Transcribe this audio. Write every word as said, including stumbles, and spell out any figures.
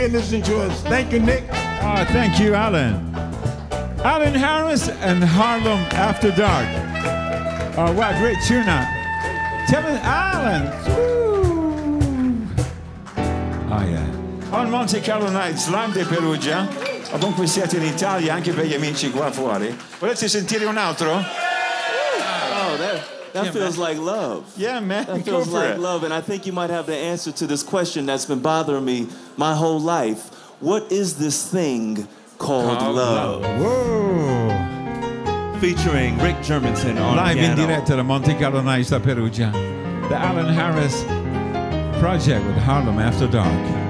Listen to us. Thank you, Nick. Oh, thank you, Alan. Alan Harris and Harlem After Dark. Oh, what a great tune out. Tell me, Alan. Woo. Oh, yeah. On Monte Carlo Nights, live di Perugia. Ovunque siete in Italia, anche per gli amici qua fuori. Volete sentire un altro? Oh, that, that yeah, feels man. like love. Yeah, man. That Go feels for like it. love. And I think you might have the answer to this question that's been bothering me my whole life. What is this thing called Called love? love. Whoa. Featuring Rick Germanson on Live in piano. diretta da Monte Carlo Nights da Perugia. The Alan Harris Project with Harlem After Dark.